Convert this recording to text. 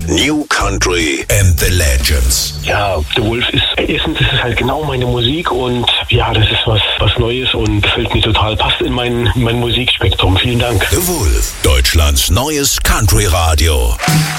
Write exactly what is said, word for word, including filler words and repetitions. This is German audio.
New Country and the Legends. Ja, The Wolf ist, erstens ist es halt genau meine Musik und ja, das ist was, was Neues und gefällt mir total, passt in mein, mein Musikspektrum. Vielen Dank. The Wolf, Deutschlands neues Country Radio.